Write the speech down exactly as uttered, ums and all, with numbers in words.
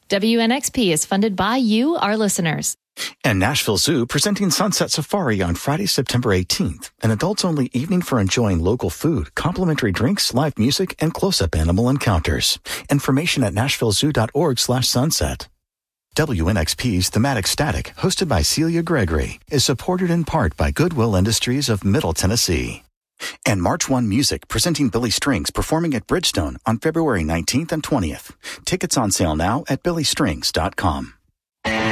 W N X P is funded by you, our listeners. And Nashville Zoo presenting Sunset Safari on Friday, September eighteenth. An adults-only evening for enjoying local food, complimentary drinks, live music, and close-up animal encounters. Information at nashville zoo dot org slash sunset. W N X P's Thematic Static, hosted by Celia Gregory, is supported in part by Goodwill Industries of Middle Tennessee. And March first Music, presenting Billy Strings, performing at Bridgestone on February nineteenth and twentieth. Tickets on sale now at billy strings dot com.